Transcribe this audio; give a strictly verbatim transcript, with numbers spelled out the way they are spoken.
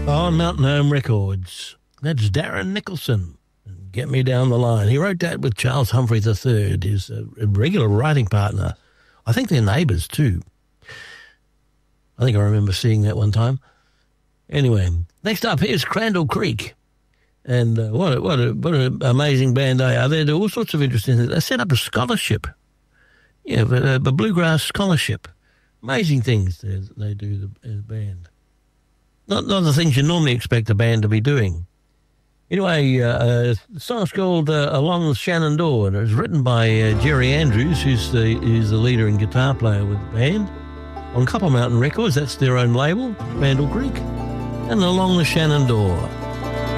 On Mountain Home Records. That's Darren Nicholson. Get Me Down the Line. He wrote that with Charles Humphrey the third, his uh, regular writing partner. I think they're neighbours too. I think I remember seeing that one time. Anyway, next up here's Crandall Creek. And uh, what, a, what, a, what an amazing band they are. They do all sorts of interesting things. They set up a scholarship. Yeah, a, a bluegrass scholarship. Amazing things they, they do as a band. Not, not the things you normally expect a band to be doing. Anyway, uh, the song's called uh, Along the Shenandoah, and it was written by uh, Jerry Andrews, who's the, who's the leader and guitar player with the band. On Copper Mountain Records, that's their own label, Crandall Creek, and Along the Shenandoah.